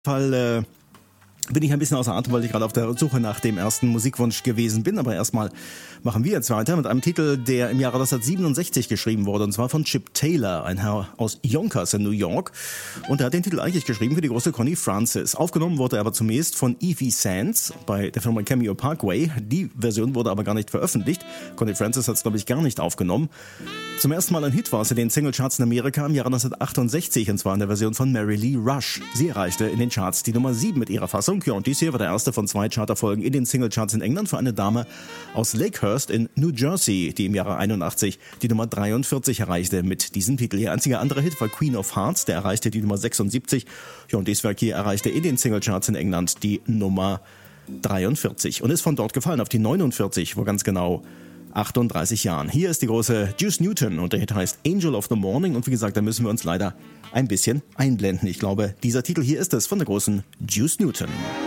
Fall bin ich ein bisschen außer Atem, weil ich gerade auf der Suche nach dem ersten Musikwunsch gewesen bin. Aber erstmal machen wir jetzt weiter mit einem Titel, der im Jahre 1967 geschrieben wurde. Und zwar von Chip Taylor, ein Herr aus Yonkers in New York. Und er hat den Titel eigentlich geschrieben für die große Connie Francis. Aufgenommen wurde er aber zunächst von Evie Sands bei der Firma Cameo Parkway. Die Version wurde aber gar nicht veröffentlicht. Connie Francis hat es, glaube ich, gar nicht aufgenommen. Zum ersten Mal ein Hit war es in den Singlecharts in Amerika im Jahre 1968. Und zwar in der Version von Mary Lee Rush. Sie erreichte in den Charts die Nummer 7 mit ihrer Fassung. Ja, und dies hier war der erste von 2 Charterfolgen in den Singlecharts in England für eine Dame aus Lakehurst in New Jersey, die im Jahre 81 die Nummer 43 erreichte mit diesem Titel. Ihr einziger anderer Hit war Queen of Hearts, der erreichte die Nummer 76. Ja, und dieses Werk hier erreichte in den Singlecharts in England die Nummer 43 und ist von dort gefallen auf die 49, vor ganz genau 38 Jahren. Hier ist die große Juice Newton und der Hit heißt Angel of the Morning und wie gesagt, da müssen wir uns leider ein bisschen einblenden. Ich glaube, dieser Titel hier ist es von der großen Juice Newton.